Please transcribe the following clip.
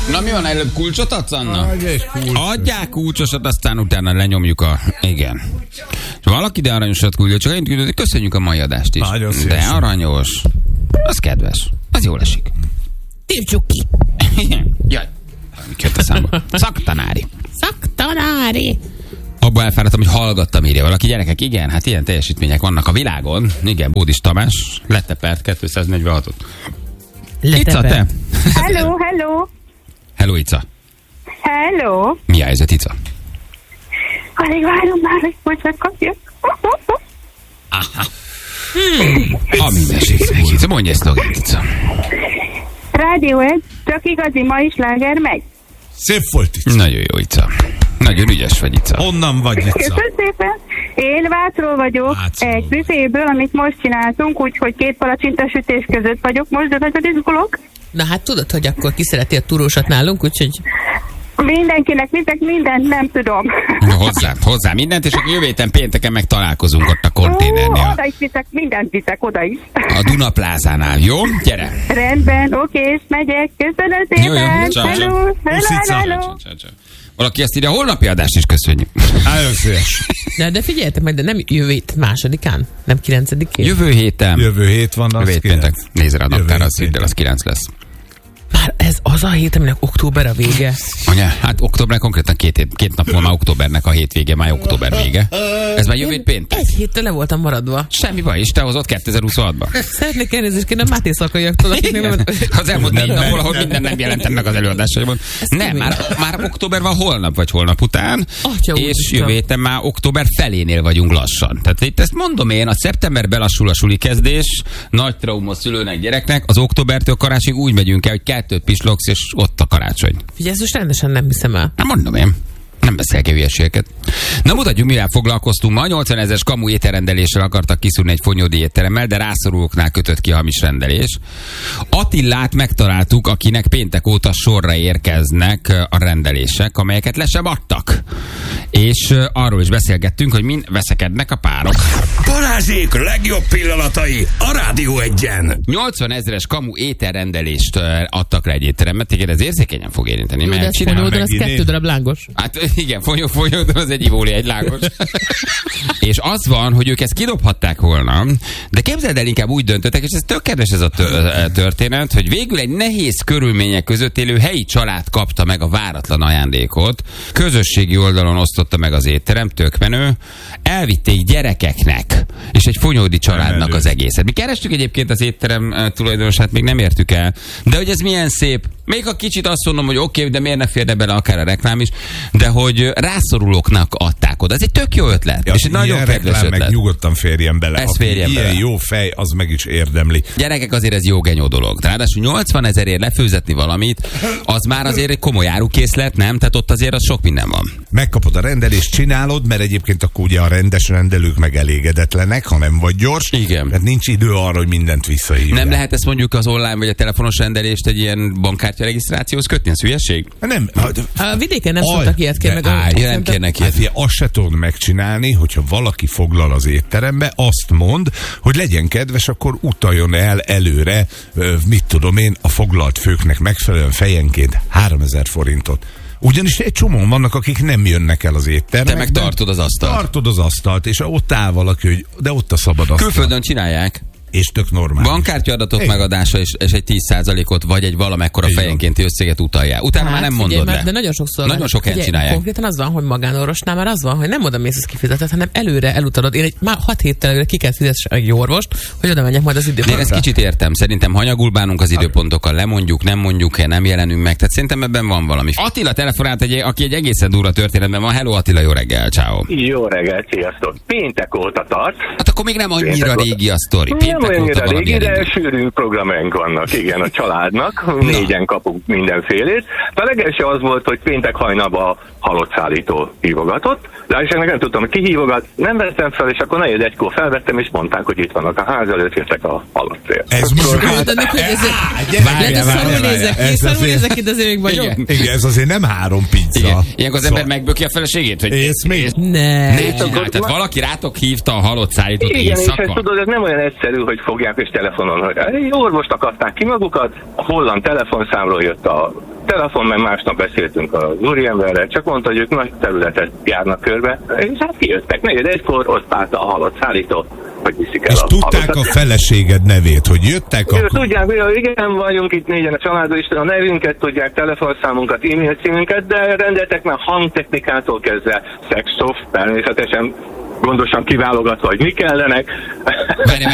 Na mi van, előbb kulcsot adsz, Anna? Adj egy kulcsot. Adják kulcsosat, aztán utána lenyomjuk a... Igen. Valaki de aranyosat küldött, csak én küldött, köszönjük a mai adást is. Nagyon de szívesen. aranyos. Az kedves. Az jól esik. Tívcsuk ki. Jaj. Jött a számba. Szaktanári. Szaktanári. Abba elfáradtam, hogy hallgattam, írja valaki. Gyerekek, igen, hát ilyen teljesítmények vannak a világon. Igen, Bódis Tamás letepert 246-ot. Ica, te? Hello, hello. Hello, Ica. Hello. Mi a helyzet, Ica? Alig várom már, hogy kulcsot kapjak. A mindenség, Ica. Mondj ezt a Ica. Rádió 1, csak igazi mai sláger megy. Szép volt Ica. Nagyon jó, Ica. Nagyon ügyes vagy, Ica. Honnan vagy Ica? Köszönöm szépen. Én Vácról vagyok, Vácról. egy büféből, amit most csináltunk, úgyhogy 2 palacsintasütés között vagyok most, de nagyon izgulok. Na hát tudod, hogy akkor ki szereti a turósat nálunk, úgyhogy... Mindenkinek viszek mindent, nem tudom. Hozzá mindent, és akkor jövő héten pénteken meg találkozunk ott a konténernél. Oda is viszek, mindent viszek, oda is. A Duna plázánál, jó? Gyere! Rendben, oké, és megyek. Köszönöm szépen. Jó. Ciao, ciao. Hello, Puszica. hello. Valaki ezt írja, a holnapi adást is köszönjük. Nagyon szíves. De figyeljetek meg, de nem jövő hét 2-án, nem 9-én. Jövő héten. Jövő hét van, az Jövő hét 9. péntek. Nézd rá a Jövő naptára, hét az hidd el, az 9 lesz. Már ez az a hét, aminek október a vége. Anya, hát október konkrétan 2 nap múlva már októbernek a hétvége, már október vége. Ez már jövő hét péntek. Egy héttel le voltam maradva. Semmi baj, és te hozott 2026-ba. Szeretnék elnézést kérni a Máté szakaiaktól, akiknek nem... Az elmúlt 4 napból, ahol minden nem jelentem meg az előadásaiban. Nem, már október van holnap, vagy holnap után, Atya és úristen. jövő héten már október felénél vagyunk lassan. Tehát itt ezt mondom én, a szeptember belassul a suli kezdés, nagy trauma szülőnek, gyereknek, az októbertől karácsonyig úgy megyünk el, hogy 2 pislogsz, és ott a karácsony. Figyelj, ezt most rendesen nem hiszem el. Hát mondom én. Nem beszélek hülyeségeket. Na mutatjuk, mivel foglalkoztunk ma. 80 000-es kamu ételrendeléssel akartak kiszúrni egy fonyódi étteremmel, de rászorulóknál kötött ki hamis rendelés. Attillát megtaláltuk, akinek péntek óta sorra érkeznek a rendelések, amelyeket le sem adtak. És arról is beszélgettünk, hogy mind veszekednek a párok. Balázsék legjobb pillanatai a Rádió 1-en. 80 000-es kamu ételrendelést adtak rá egy étteremben. Téged ez érzékenyen fog érinteni. Jó, de Mert ez csinálom fonyódon, meg. az 2 darab lángos. Hát igen, folyódon az egy ivóli, egy lángos. És az van, hogy ők ezt kidobhatták volna, de képzeld el, inkább úgy döntöttek, és ez tök kedves ez a történet, hogy végül egy nehéz körülmények között élő helyi család kapta meg a váratlan ajándékot, közösségi oldalon osztotta meg az étterem, tök menő, elvitték gyerekeknek, és egy fonyódi családnak az egészet. Mi kerestük egyébként az étterem tulajdonosát, még nem értük el, de hogy ez milyen szép. Még a kicsit azt mondom, hogy oké, de miért ne férne bele akár a reklám is, de hogy rászorulóknak adták oda. Ez egy tök jó ötlet. Ja, és egy nagyon kedves ötlet. Meg nyugodtan férjen bele. Ez férjen ilyen bele. jó fej, az meg is érdemli. Gyerekek, azért ez jó genyó dolog. Ráadásul 80 000-ért lefőzetni valamit, az már azért egy komoly árukészlet, nem? Tehát ott azért az sok minden van. Megkapod a rendelést, csinálod, mert egyébként akkor ugye a rendes rendelők meg elégedetlenek, ha nem vagy gyors. Igen. Mert nincs idő arra, hogy mindent visszahívják. Nem lehet ezt mondjuk az online vagy a telefonos rendelést egy ilyen bankkártya regisztrációhoz kötni? Ez hülyeség? Nem. A vidéken nem szoktak ilyet kérni, meg állj, nem kérnek ilyet. Hát figyelj, azt se tudod megcsinálni, hogyha valaki foglal az étterembe, azt mond, hogy legyen kedves, akkor utaljon el előre, mit tudom én, a foglalt főknek megfelelően fejenként 3000 forintot. Ugyanis egy csomóan vannak, akik nem jönnek el az étterembe. Te meg tartod az asztalt. Tartod az asztalt, és ott áll valaki, hogy de ott a szabad asztal. Külföldön csinálják. És tök normális. Bankkártyaadatok Igen. megadása és egy 10%-ot vagy egy valamekkora Igen. fejenkénti összeget utalják. Utána már nem mondod figyelj, le. De nagyon sokszor Nagyon sok helyen csinálják. Konkrétan az van, hogy magánorvosnál már az van, hogy nem oda mész, az kifizetett, hanem előre elutalod. Én már 6 héttel előre ki kell fizetni egy orvost, hogy oda menjek majd az De én időpontra. ezt kicsit értem. Szerintem hanyagul bánunk az időpontokkal, lemondjuk, nem mondjuk, nem jelenünk meg. Tehát szerintem ebben van valami. Attila telefonált, aki egy egészen durva történetben van. Hello Attila, jó reggel, ciao. Jó reggel, sziasztok! Péntek óta tart. Hát akkor még nem annyira régi a sztori. Nem Péntek olyannyira óta valami régi, de elindult. sűrű programjaink vannak, igen, a családnak. 4-en kapunk mindenfélét. A legelső az volt, hogy péntek hajnalban halott szállító hívogatott. Lássának nem tudtam, hogy ki hívogat, nem vettem fel, és akkor 4-1-kor felvettem, és mondták, hogy itt vannak a ház előtt, jöttek a halott cél. Ez most Mondanak, hogy ez szarul nézek ki, szarul nézek ki, de azért még vagyok. Igen. igen, ez azért nem 3 pizza. Igen. Ilyenkor az ember megböki a feleségét, hogy Ész még? Ne. ne csinálj. Tehát valaki rátok hívta a halott szállítót Igen, és ezt éjszaka. tudod, ez nem olyan egyszerű, hogy fogják és telefonon, hogy orvost akarták ki magukat, a holland telefonszámról jött a telefon, meg másnap beszéltünk az úriemberrel, csak mondta, hogy ők nagy területet járnak körbe, és hát kijöttek, 4-1-kor ott állt a halott szállító, hogy viszik el és a tudták halottat. a feleséged nevét, hogy jöttek Akkor... akkor... Tudják, hogy igen, vagyunk itt négyen a családban, és a nevünket tudják, telefonszámunkat, e-mail címünket, de rendeltek már hangtechnikától kezdve, szexszoft, természetesen gondosan kiválogatva, hogy mi kellenek. Várj,